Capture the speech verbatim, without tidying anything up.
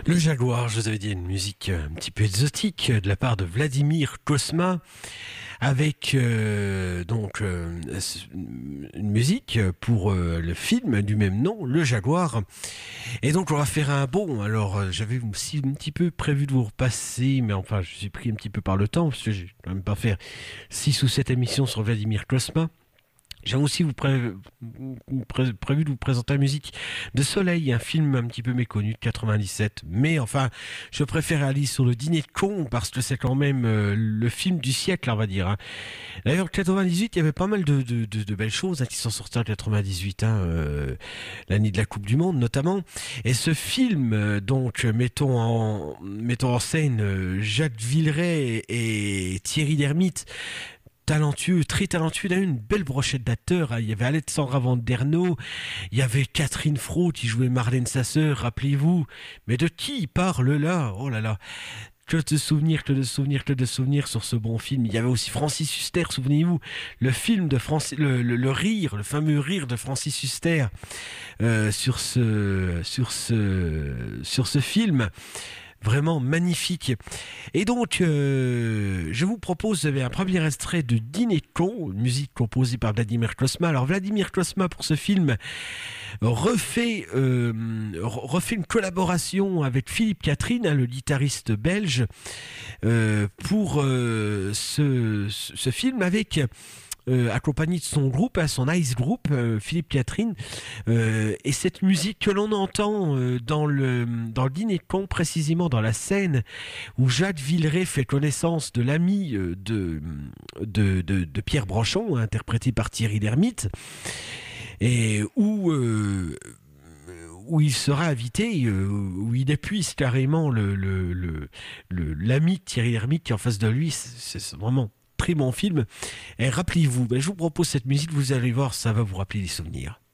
Le Jaguar, je vous avais dit, une musique un petit peu exotique de la part de Vladimir Cosma, avec euh, donc euh, une musique pour euh, le film du même nom, Le Jaguar. Et donc on va faire un bond. Alors euh, j'avais aussi un petit peu prévu de vous repasser, mais enfin je suis pris un petit peu par le temps, parce que j'ai quand même pas faire six ou sept émissions sur Vladimir Cosma. J'ai aussi vous pré... pré... prévu de vous présenter la musique de Soleil, un film un petit peu méconnu de quatre-vingt-dix-sept. Mais enfin, je préfère aller sur le Dîner de cons parce que c'est quand même euh, le film du siècle, on va dire. Hein. D'ailleurs, en quatre-vingt-dix-huit, il y avait pas mal de, de, de, de belles choses hein, qui sont sorties en quatre-vingt-dix-huit, hein, euh, l'année de la Coupe du Monde notamment. Et ce film, euh, donc, mettons en, mettons en scène euh, Jacques Villeray et, et Thierry Lhermitte, talentueux, très talentueux. Il a eu une belle brochette d'acteurs. Il y avait Alexandra Vanderno, il y avait Catherine Fro qui jouait Marlène sa sœur, rappelez-vous. Mais de qui il parle là? Oh là là. Que de souvenirs, que de souvenirs, que de souvenirs sur ce bon film. Il y avait aussi Francis Huster, souvenez-vous, le film de Francis, le, le, le rire, le fameux rire de Francis Huster euh, sur ce, sur ce, sur ce film. Vraiment magnifique. Et donc, euh, je vous propose un premier extrait de Dîner de cons, une musique composée par Vladimir Cosma. Alors, Vladimir Cosma, pour ce film, refait, euh, refait une collaboration avec Philippe Catherine, hein, le guitariste belge, euh, pour euh, ce, ce film avec... Euh, accompagné de son groupe, hein, son Ice Group, euh, Philippe Catherine, euh, et cette musique que l'on entend euh, dans le dans le Dîner de cons, précisément dans la scène où Jacques Villeray fait connaissance de l'ami euh, de, de, de de Pierre Branchon, interprété par Thierry Lhermitte, et où euh, où il sera invité, euh, où il épuise carrément le, le, le, le, l'ami de Thierry Lhermitte qui est en face de lui. C'est, c'est vraiment très bon film. Et rappelez-vous, ben, je vous propose cette musique, vous allez voir, ça va vous rappeler des souvenirs.